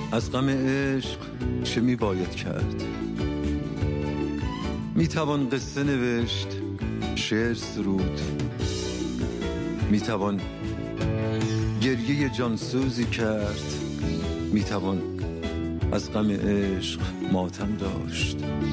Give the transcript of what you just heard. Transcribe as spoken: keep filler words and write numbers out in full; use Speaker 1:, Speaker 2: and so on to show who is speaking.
Speaker 1: از غم عشق چه می باید کرد؟ می توان قصه نوشت، شعر سرود، می توان گریه جانسوزی کرد، می توان از غم عشق ماتم داشت.